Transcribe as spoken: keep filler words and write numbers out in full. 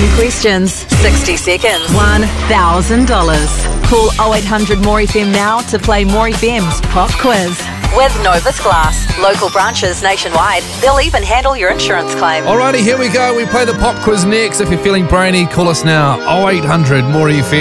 ten questions, sixty seconds, one thousand dollars. Call oh eight hundred more F M now to play More F M's Pop Quiz. With Novus Glass, local branches nationwide. They'll even handle your insurance claim. Alrighty, here we go. We play the pop quiz next. If you're feeling brainy, call us now. oh eight hundred more F M.